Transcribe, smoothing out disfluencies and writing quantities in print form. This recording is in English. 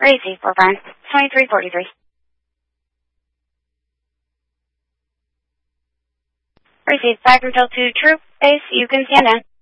Receive for Brent, 2343. Receive 5 Hotel 2 Troop Base, you can stand in.